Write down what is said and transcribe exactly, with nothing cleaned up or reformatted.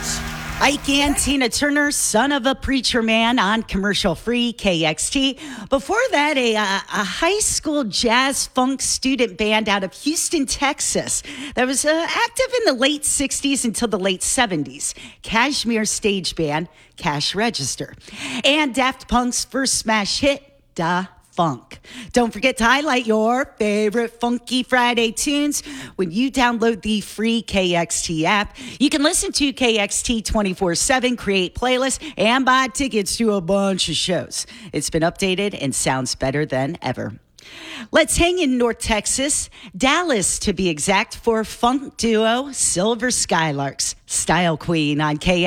Ike and Tina Turner, Son of a Preacher Man on commercial-free K X T. Before that, a, a, a high school jazz funk student band out of Houston, Texas that was uh, active in the late sixties until the late seventies. Kashmir stage band, Cash Register. And Daft Punk's first smash hit, Da Funk. Don't forget to highlight your favorite Funky Friday tunes when you download the free K X T app. You can listen to K X T twenty-four seven, create playlists, and buy tickets to a bunch of shows. It's been updated and sounds better than ever. Let's hang in North Texas, Dallas to be exact, for funk duo Silver Skylarks, Style Queen on K X T.